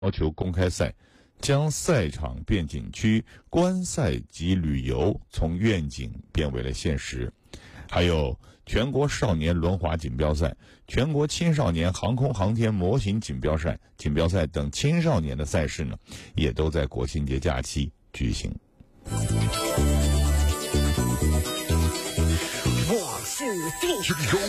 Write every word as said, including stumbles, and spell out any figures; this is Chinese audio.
要求公开赛将赛场变景区、观赛及旅游从愿景变为了现实。还有全国少年轮滑锦标赛、全国青少年航空航天模型锦标赛、锦标赛等青少年的赛事呢，也都在国庆节假期举行。 我是地球。